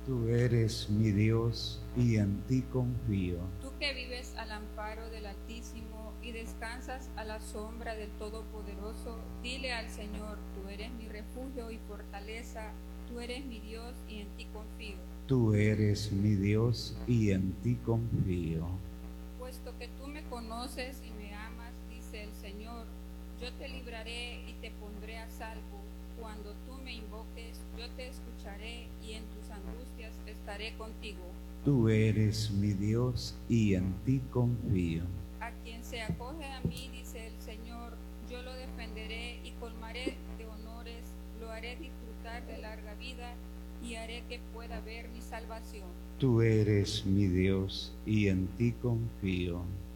Tú eres mi Dios y en ti confío. Tú que vives al amparo del Altísimo y descansas a la sombra del Todopoderoso, dile al Señor: tú eres mi refugio y fortaleza, tú eres mi Dios y en ti confío. Tú eres mi Dios y en ti confío. Puesto que tú me conoces y me amas, dice el Señor, yo te libraré y te pondré a salvo. Cuando tú me invoques, yo te escucharé y en tus angustias estaré contigo. Tú eres mi Dios y en ti confío. A quien se acoge a mí, dice el Señor, yo lo defenderé y colmaré de honores, lo haré disfrutar de larga vida y haré que pueda ver mi salvación. Tú eres mi Dios y en ti confío.